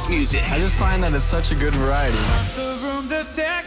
music. I just find that it's such a good variety. The room the second